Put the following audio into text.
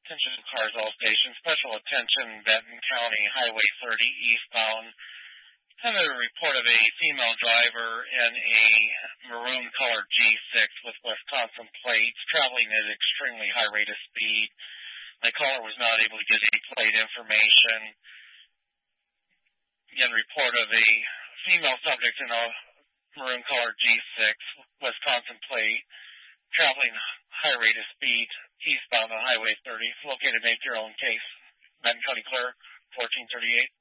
Attention cars, all stations. Special attention, Benton County Highway 30 eastbound. Kind of a report of a female driver in a maroon-colored G6 with Wisconsin plates traveling at an extremely high rate of speed. My caller was not able to get any plate information. Again, report of a female subject in a maroon-colored G6 Wisconsin plate traveling high rate of speed eastbound on Highway 30. Located, make your own case. Benton County Clear, 1438.